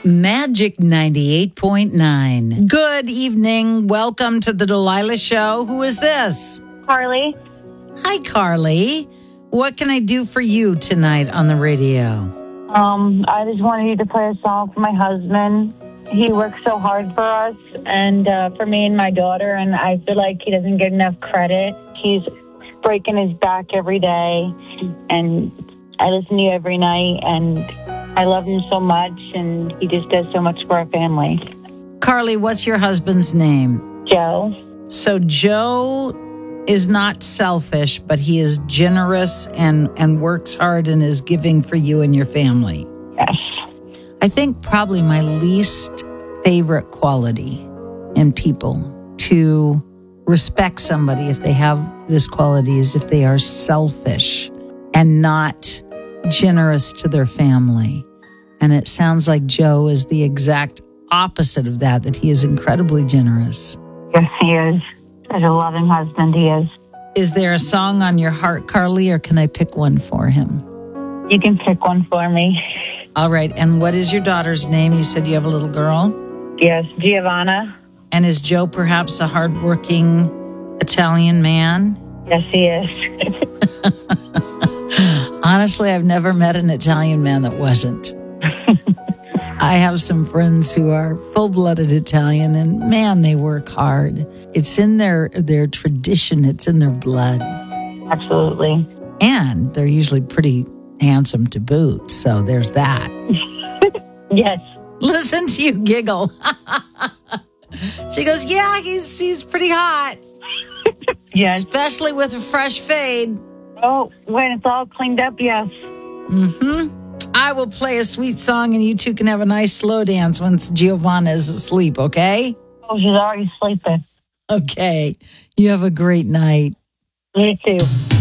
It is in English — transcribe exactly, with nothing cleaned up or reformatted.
Magic ninety-eight point nine. Good evening. Welcome to the Delilah Show. Who is this? Carly. Hi, Carly. What can I do for you tonight on the radio? Um, I just wanted you to play a song for my husband. He works so hard for us and uh, for me and my daughter, and I feel like he doesn't get enough credit. He's breaking his back every day, and I listen to you every night, and I love him so much, and he just does so much for our family. Carly, what's your husband's name? Joe. So Joe is not selfish, but he is generous and, and works hard and is giving for you and your family. Yes. I think probably my least favorite quality in people to respect somebody if they have this quality is if they are selfish and not generous to their family. And it sounds like Joe is the exact opposite of that, that he is incredibly generous. Yes, he is. Such a loving husband he is. Is there a song on your heart, Carly, or can I pick one for him? You can pick one for me. All right. And what is your daughter's name? You said you have a little girl? Yes, Giovanna. And is Joe perhaps a hardworking Italian man? Yes, he is. Honestly, I've never met an Italian man that wasn't. I have some friends who are full-blooded Italian, and man, they work hard. It's in their, their tradition. It's in their blood. Absolutely. And they're usually pretty handsome to boot, so there's that. Yes. Listen to you giggle. She goes, yeah, he's he's pretty hot. Yes. Especially with a fresh fade. Oh, when it's all cleaned up, yes. Mm-hmm. I will play a sweet song and you two can have a nice slow dance once Giovanna is asleep, okay? Oh, she's already sleeping. Okay. You have a great night. You too.